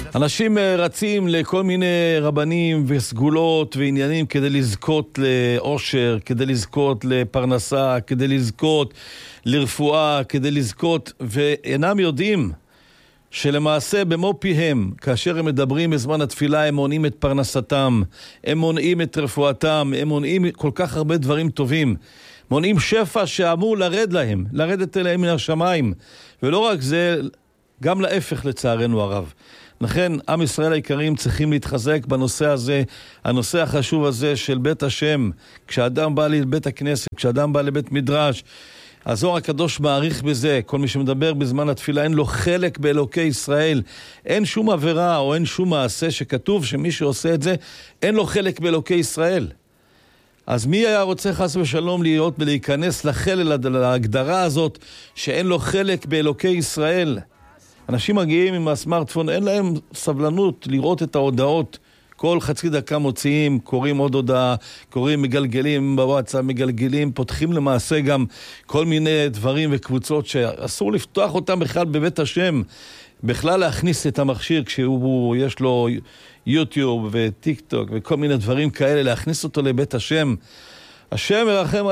אנשים רצים לכל מיני רבנים וסגולות ועניינים כדי לזכות לאושר, כדי לזכות לפרנסה, כדי לזכות לרפואה, כדי לזכות, ואינם יודעים שלמעשה במו פיהם, כאשר הם מדברים בזמן התפילה, הם מונעים את פרנסתם, הם מונעים את רפואתם, הם מונעים כל כך הרבה דברים טובים, מונעים שפע שאמור לרדת אליהם מן השמיים, ולא רק זה, גם להפך לצערנו הרב. לכן עם ישראל היקרים צריכים להתחזק בנושא הזה, הנושא החשוב הזה של בית השם. כשאדם בא לבית הכנסת, כשאדם בא לבית מדרש, הזוהר הקדוש מעריך בזה. כל מי שמדבר בזמן התפילה אין לו חלק באלוקי ישראל, אין שום עבירה או אין שום מעשה שכתוב שמי שעושה את זה אין לו חלק באלוקי ישראל. אז מי היה רוצה חס ושלום להיות ולהיכנס להגדרה הזאת שאין לו חלק באלוקי ישראל? אנשים מגיעים עם הסמארטפון, אין להם סבלנות לראות את ההודעות. כל חצי דקה מוציאים, קוראים עוד הודעה, קוראים, מגלגלים בוואטסאפ, מגלגלים, פותחים למעשה גם כל מיני דברים וקבוצות שאסור לפתוח אותם בכלל בבית השם. בכלל להכניס את המכשיר יש לו יוטיוב וטיק טוק וכל מיני דברים כאלה, להכניס אותו לבית השם. השם מרחם